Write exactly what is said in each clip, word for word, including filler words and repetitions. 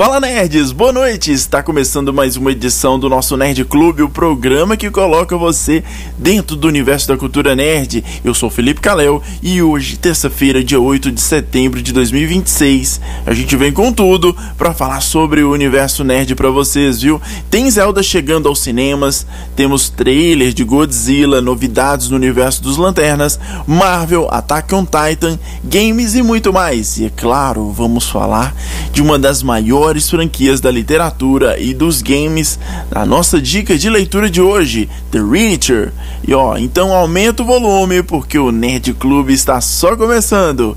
Fala nerds, boa noite! Está começando mais uma edição do nosso Nerd Clube, o programa que coloca você dentro do universo da cultura nerd. Eu sou o Felipe Calel e hoje, terça-feira, dia oito de setembro de dois mil e vinte e seis, a gente vem com tudo para falar sobre o universo nerd para vocês, viu? Tem Zelda chegando aos cinemas, temos trailer de Godzilla, novidades no universo dos Lanternas, Marvel, Attack on Titan, games e muito mais. E é claro, vamos falar de uma das maiores franquias da literatura e dos games, a nossa dica de leitura de hoje, The Witcher. E ó, então aumenta o volume porque o Nerd Clube está só começando.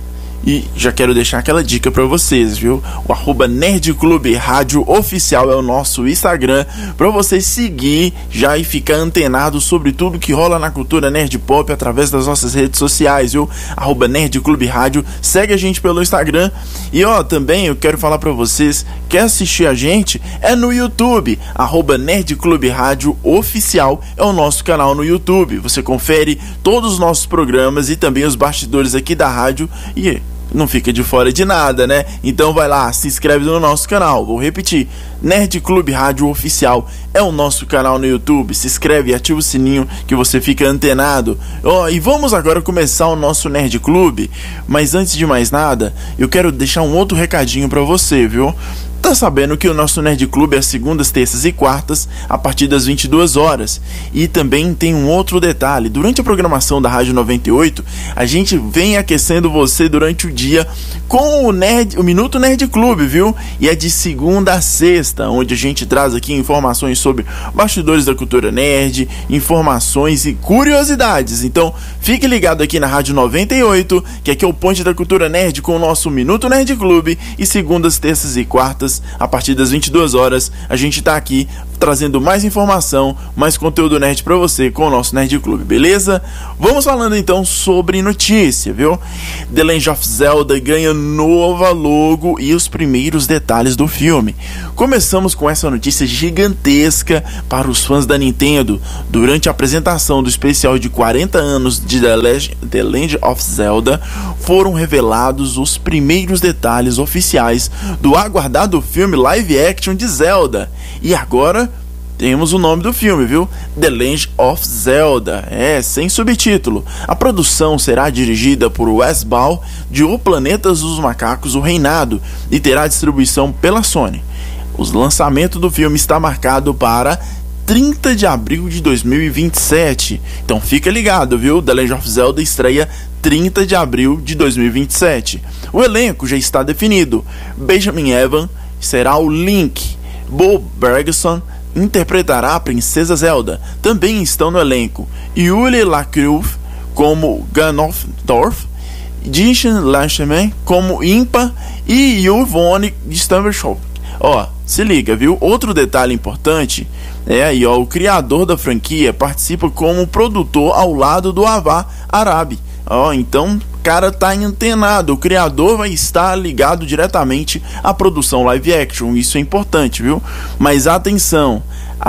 E já quero deixar aquela dica pra vocês, viu? O arroba Nerd Clube Rádio Oficial é o nosso Instagram pra você seguir já e ficar antenado sobre tudo que rola na cultura nerd pop através das nossas redes sociais, viu? Arroba Nerd Clube Rádio, segue a gente pelo Instagram. E ó, também eu quero falar pra vocês, quer assistir a gente? É no YouTube, arroba Nerd Clube Rádio Oficial é o nosso canal no YouTube. Você confere todos os nossos programas e também os bastidores aqui da rádio e não fica de fora de nada, né? Então vai lá, se inscreve no nosso canal. Vou repetir, Nerd Clube Rádio Oficial é o nosso canal no YouTube. Se inscreve e ativa o sininho que você fica antenado. Oh, e vamos agora começar o nosso Nerd Clube. Mas antes de mais nada, eu quero deixar um outro recadinho pra você, viu? Tá sabendo que o nosso Nerd Clube é segundas, terças e quartas, a partir das vinte e duas horas. E também tem um outro detalhe: durante a programação da Rádio noventa e oito, a gente vem aquecendo você durante o dia com o, Nerd, o Minuto Nerd Clube, viu? E é de segunda a sexta, onde a gente traz aqui informações sobre bastidores da cultura nerd, informações e curiosidades. Então, fique ligado aqui na Rádio noventa e oito, que aqui é o ponte da cultura nerd com o nosso Minuto Nerd Clube. E segundas, terças e quartas, a partir das vinte e duas horas, a gente tá aqui trazendo mais informação, mais conteúdo nerd pra você com o nosso Nerd Clube, beleza? Vamos falando então sobre notícia, viu? The Legend of Zelda ganha nova logo e os primeiros detalhes do filme. Começamos com essa notícia gigantesca para os fãs da Nintendo. Durante a apresentação do especial de quarenta anos de The Legend, The Legend of Zelda, foram revelados os primeiros detalhes oficiais do aguardado filme live action de Zelda. E agora temos o nome do filme, viu? The Legend of Zelda, é, sem subtítulo. A produção será dirigida por Wes Ball, de O Planeta dos Macacos, O Reinado, e terá distribuição pela Sony. O lançamento do filme está marcado para trinta de abril de dois mil e vinte e sete. Então fica ligado, viu? The Legend of Zelda estreia trinta de abril de dois mil e vinte e sete. O elenco já está definido. Benjamin Evan será o Link. Bo Bergson interpretará a Princesa Zelda. Também estão no elenco Yuli Lacroix como Ganondorf, Jinchen Lachman como Impa e Yvonne Stambershop. Ó, se liga, viu? Outro detalhe importante é aí, ó, o criador da franquia participa como produtor ao lado do Ava Arad. Ó, então o cara tá antenado, o criador vai estar ligado diretamente à produção live action, isso é importante, viu? Mas atenção,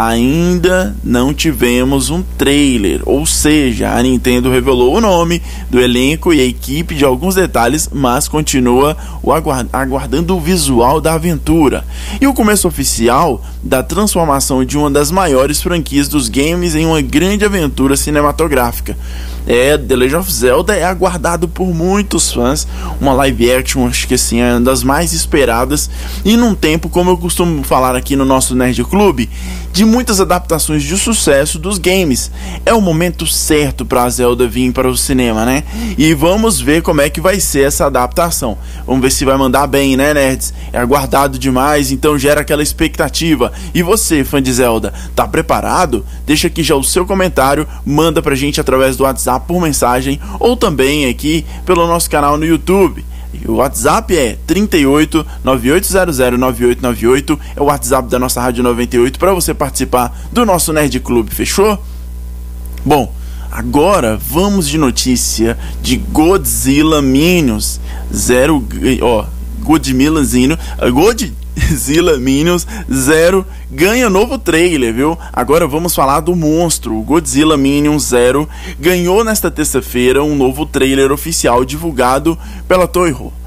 ainda não tivemos um trailer, ou seja, a Nintendo revelou o nome do elenco e a equipe de alguns detalhes, mas continua o aguard- aguardando o visual da aventura e o começo oficial da transformação de uma das maiores franquias dos games em uma grande aventura cinematográfica. É, The Legend of Zelda é aguardado por muitos fãs, uma live action, acho que assim, é uma das mais esperadas, e num tempo, como eu costumo falar aqui no nosso Nerd Clube, de muitas adaptações de sucesso dos games. É o momento certo para a Zelda vir para o cinema, né? E vamos ver como é que vai ser essa adaptação. Vamos ver se vai mandar bem, né, nerds? É aguardado demais, então gera aquela expectativa. E você, fã de Zelda, tá preparado? Deixa aqui já o seu comentário, manda pra gente através do WhatsApp por mensagem ou também aqui pelo nosso canal no YouTube. O WhatsApp é trinta e oito, nove oito zero zero, nove oito nove oito, é o WhatsApp da nossa Rádio noventa e oito para você participar do nosso Nerd Clube, fechou? Bom, agora vamos de notícia de Godzilla Minions zero, ó, Godzilla Zino, Godzilla Minions Zero ganha novo trailer, viu? Agora vamos falar do monstro. O Godzilla Minions Zero ganhou nesta terça-feira um novo trailer oficial divulgado pela Toho.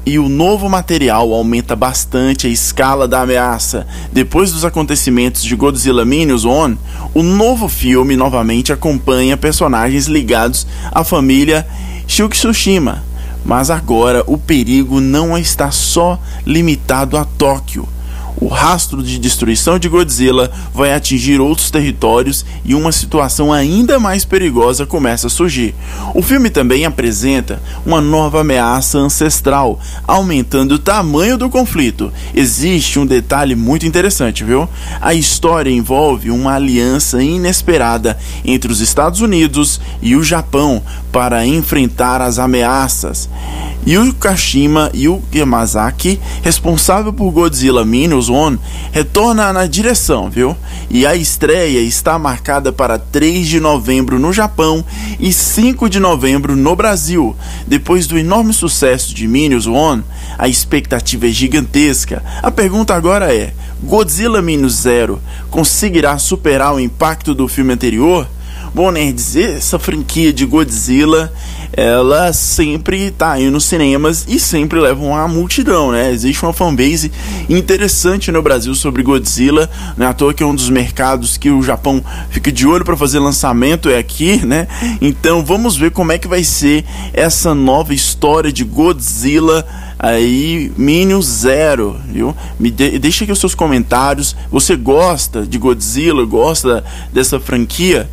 e o novo material aumenta bastante a escala da ameaça. Depois dos acontecimentos de Godzilla Minus One, o novo filme novamente acompanha personagens ligados à família Shikishima, mas agora o perigo não está só limitado a Tóquio. O rastro de destruição de Godzilla vai atingir outros territórios e uma situação ainda mais perigosa começa a surgir. O filme também apresenta uma nova ameaça ancestral, aumentando o tamanho do conflito. Existe um detalhe muito interessante, viu? A história envolve uma aliança inesperada entre os Estados Unidos e o Japão para enfrentar as ameaças. Yu Kashima e o Yamazaki, responsável por Godzilla Minus One, retorna na direção, viu? E a estreia está marcada para três de novembro no Japão e cinco de novembro no Brasil. Depois do enorme sucesso de Minus One, a expectativa é gigantesca. A pergunta agora é: Godzilla Minus Zero conseguirá superar o impacto do filme anterior? Bom, nerds, essa franquia de Godzilla, ela sempre está aí nos cinemas e sempre leva uma multidão, né? Existe uma fanbase interessante no Brasil sobre Godzilla, não é à toa que é um dos mercados que o Japão fica de olho para fazer lançamento, é aqui, né? Então vamos ver como é que vai ser essa nova história de Godzilla aí, Minus Zero, viu? Me de, deixa aqui os seus comentários. Você gosta de Godzilla, gosta dessa franquia?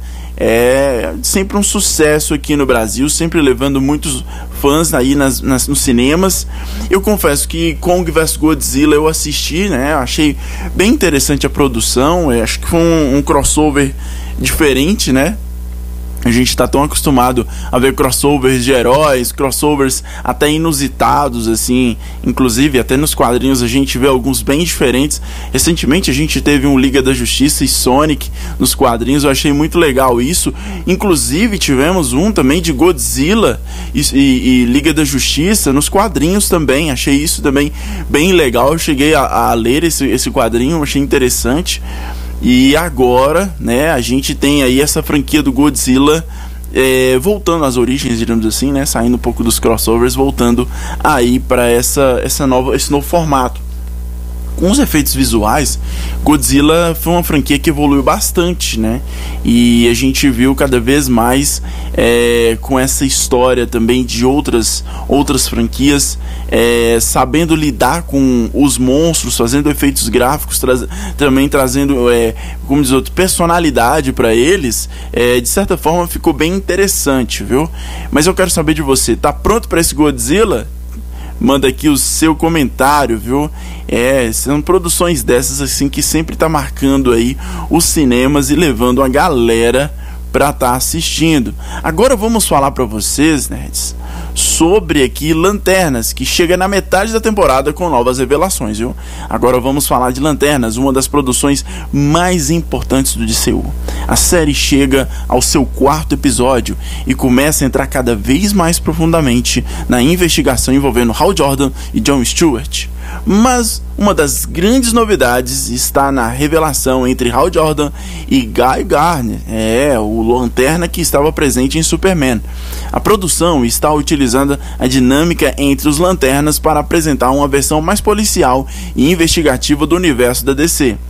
É sempre um sucesso aqui no Brasil, sempre levando muitos fãs aí nas, nas, nos cinemas. Eu confesso que Kong versus. Godzilla eu assisti, né? Achei bem interessante a produção. Eu acho que foi um, um crossover diferente, né? A gente está tão acostumado a ver crossovers de heróis, crossovers até inusitados, assim. Inclusive, até nos quadrinhos a gente vê alguns bem diferentes. Recentemente a gente teve um Liga da Justiça e Sonic nos quadrinhos, eu achei muito legal isso. Inclusive tivemos um também de Godzilla e, e, e Liga da Justiça nos quadrinhos também. Achei isso também bem legal. Eu cheguei a, a ler esse, esse quadrinho, achei interessante. E agora, né, a gente tem aí essa franquia do Godzilla é, voltando às origens, digamos assim, né, saindo um pouco dos crossovers, voltando aí para essa, essa nova, esse novo formato. Com os efeitos visuais, Godzilla foi uma franquia que evoluiu bastante, né? E a gente viu cada vez mais é, com essa história também de outras, outras franquias, é, sabendo lidar com os monstros, fazendo efeitos gráficos, tra também trazendo, é, como diz outro, personalidade para eles. É, de certa forma ficou bem interessante, viu? Mas eu quero saber de você, tá pronto para esse Godzilla? Manda aqui o seu comentário, viu? É, são produções dessas assim que sempre tá marcando aí os cinemas e levando a galera pra tá assistindo. Agora vamos falar pra vocês, nerds, sobre aqui Lanternas, que chega na metade da temporada com novas revelações, viu? Agora vamos falar de Lanternas, uma das produções mais importantes do D C U. A série chega ao seu quarto episódio e começa a entrar cada vez mais profundamente na investigação envolvendo Hal Jordan e John Stewart. Mas uma das grandes novidades está na revelação entre Hal Jordan e Guy Gardner, é, o Lanterna que estava presente em Superman. A produção está utilizando a dinâmica entre os Lanternas para apresentar uma versão mais policial e investigativa do universo da D C.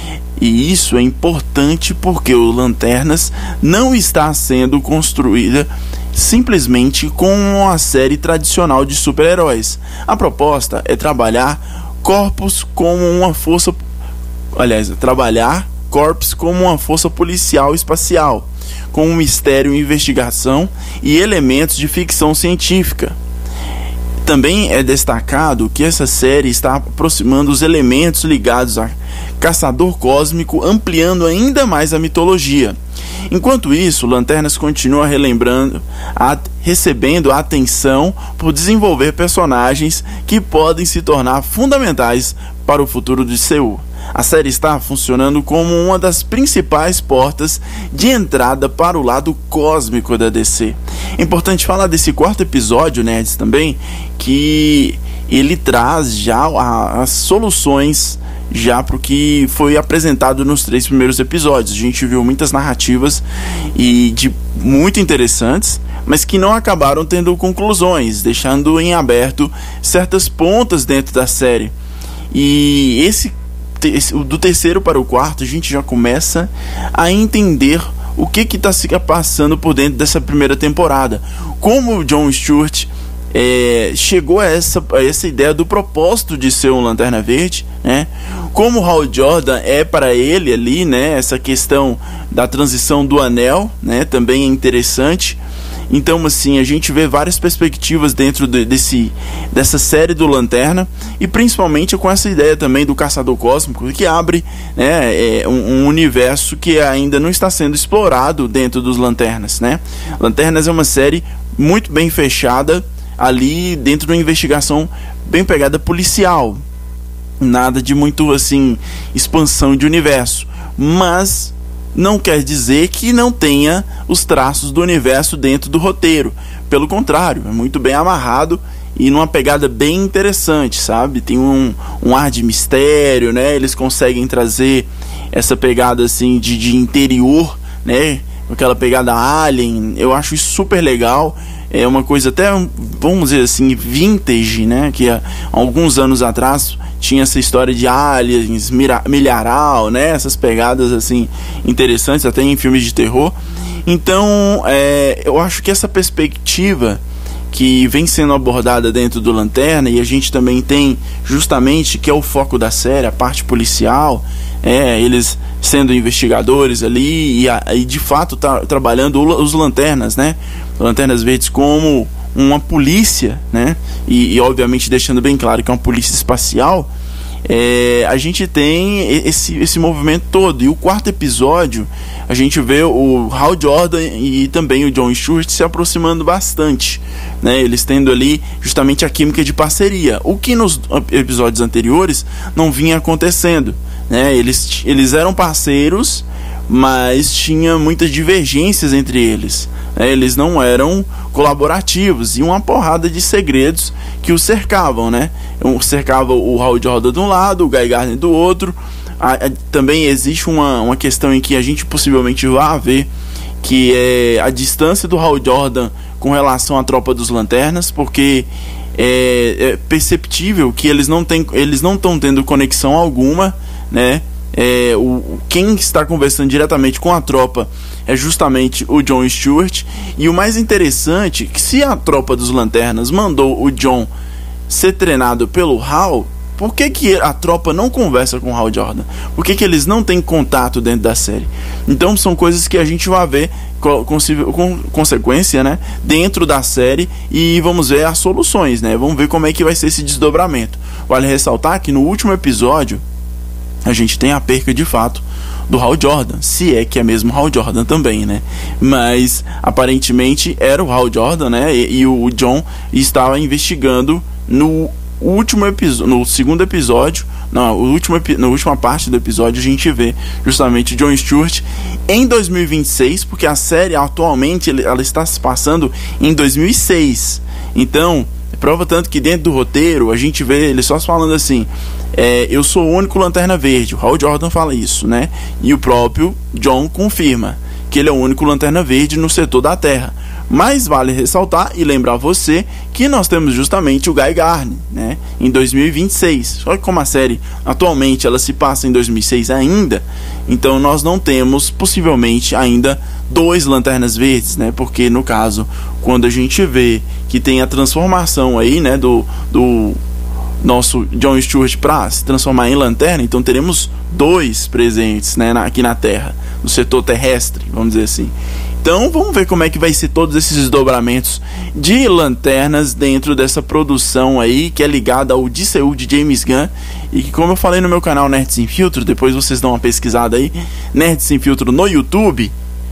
E isso é importante porque o Lanternas não está sendo construída simplesmente com uma série tradicional de super-heróis. A proposta é trabalhar corpos como uma força, aliás, trabalhar corpos como uma força policial espacial, com um mistério, investigação e elementos de ficção científica. Também é destacado que essa série está aproximando os elementos ligados a Caçador Cósmico, ampliando ainda mais a mitologia. Enquanto isso, Lanternas continua relembrando, a, recebendo a atenção por desenvolver personagens que podem se tornar fundamentais para o futuro do D C U. A série está funcionando como uma das principais portas de entrada para o lado cósmico da D C. É importante falar desse quarto episódio, nerds, também, que ele traz já as soluções já para o que foi apresentado nos três primeiros episódios. A gente viu muitas narrativas e de muito interessantes, mas que não acabaram tendo conclusões, deixando em aberto certas pontas dentro da série. E esse, esse do terceiro para o quarto, a gente já começa a entender o que está se passando por dentro dessa primeira temporada. Como o Jon Stewart é, chegou a essa, a essa ideia do propósito de ser um Lanterna Verde, né? Como o Hal Jordan é para ele ali, né? Essa questão da transição do anel, né? Também é interessante. Então, assim, a gente vê várias perspectivas dentro de, desse, dessa série do Lanterna, e principalmente com essa ideia também do Caçador Cósmico, que abre, né, é, um, um universo que ainda não está sendo explorado dentro dos Lanternas, né? Lanternas é uma série muito bem fechada ali dentro de uma investigação bem pegada policial, nada de muito, assim, expansão de universo, mas não quer dizer que não tenha os traços do universo dentro do roteiro. Pelo contrário, é muito bem amarrado e numa pegada bem interessante, sabe? Tem um, um ar de mistério, né? Eles conseguem trazer essa pegada assim de, de interior, né? Aquela pegada alien. Eu acho isso super legal. É uma coisa até, vamos dizer assim, vintage, né? Que há alguns anos atrás tinha essa história de aliens, milharal, né? Essas pegadas assim interessantes, até em filmes de terror. Então, é, eu acho que essa perspectiva que vem sendo abordada dentro do Lanterna, e a gente também tem justamente, que é o foco da série, a parte policial, é, eles sendo investigadores ali e, a, e de fato tá trabalhando os Lanternas, né? Lanternas Verdes como uma polícia, né? E, e obviamente deixando bem claro que é uma polícia espacial. É, a gente tem esse, esse movimento todo. E o quarto episódio, a gente vê o Hal Jordan e também o Jon Stewart se aproximando bastante, né? Eles tendo ali justamente a química de parceria, o que nos episódios anteriores não vinha acontecendo, né? Eles, eles eram parceiros, mas tinha muitas divergências entre eles, né? Eles não eram colaborativos e uma porrada de segredos que os cercavam, né? Cercava o Hal Jordan de um lado, o Guy Gardner do outro. A, a, também existe uma, uma questão em que a gente possivelmente vai ver, que é a distância do Hal Jordan com relação à tropa dos Lanternas, porque é, é perceptível que eles não têm, eles não estão tendo conexão alguma, né? É, o, quem está conversando diretamente com a tropa é justamente o Jon Stewart. E o mais interessante é que, se a tropa dos Lanternas mandou o Jon ser treinado pelo Hal, por que, que a tropa não conversa com o Hal Jordan? Por que, que eles não têm contato dentro da série? Então são coisas que a gente vai ver com, com, com consequência, né, dentro da série, e vamos ver as soluções, né? Vamos ver como é que vai ser esse desdobramento. Vale ressaltar que no último episódio a gente tem a perca de fato do Hal Jordan, se é que é mesmo Hal Jordan também, né? Mas aparentemente era o Hal Jordan, né? E, e o Jon estava investigando no último episódio, no segundo episódio, não, o último, na última parte do episódio a gente vê justamente o Jon Stewart em dois mil e vinte e seis, porque a série atualmente ela está se passando em dois mil e seis. Então, prova tanto que dentro do roteiro a gente vê ele só falando assim: é, eu sou o único Lanterna Verde. O Hal Jordan fala isso, né? E o próprio Jon confirma que ele é o único Lanterna Verde no setor da Terra. Mas vale ressaltar e lembrar você que nós temos justamente o Guy Gardner, né, em dois mil e vinte e seis. Só que como a série atualmente ela se passa em dois mil e seis ainda, então nós não temos possivelmente ainda dois Lanternas Verdes, né? Porque no caso, quando a gente vê que tem a transformação aí, né, do, do nosso Jon Stewart para se transformar em Lanterna, então teremos dois presentes, né, na, aqui na Terra, no setor terrestre, vamos dizer assim. Então vamos ver como é que vai ser todos esses desdobramentos de Lanternas dentro dessa produção aí, que é ligada ao D C U de James Gunn, e que, como eu falei no meu canal Nerd Sem Filtro, depois vocês dão uma pesquisada aí, Nerd Sem Filtro no YouTube,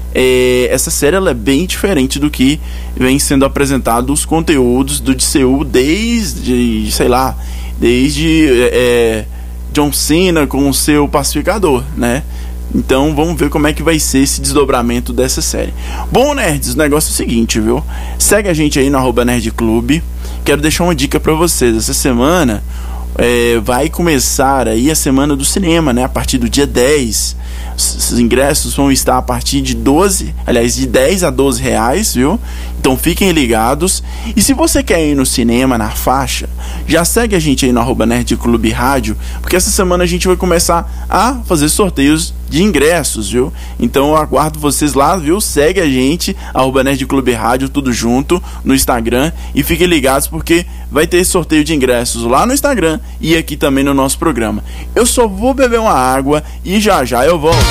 é, essa série ela é bem diferente do que vem sendo apresentado os conteúdos do D C U desde, sei lá, desde é, John Cena com o seu pacificador, né? Então vamos ver como é que vai ser esse desdobramento dessa série. Bom, nerds, o negócio é o seguinte, viu? Segue a gente aí no arroba nerdclube. Quero deixar uma dica pra vocês. Essa semana é, vai começar aí a semana do cinema, né? A partir do dia dez. Os ingressos vão estar a partir de doze, aliás, de dez a doze reais, viu? Então fiquem ligados. E se você quer ir no cinema, na faixa, já segue a gente aí no arroba Nerd Clube Rádio, porque essa semana a gente vai começar a fazer sorteios de ingressos, viu? Então eu aguardo vocês lá, viu? Segue a gente, arroba Nerd Clube Rádio, tudo junto, no Instagram, e fiquem ligados porque vai ter sorteio de ingressos lá no Instagram e aqui também no nosso programa. Eu só vou beber uma água e já já eu volto.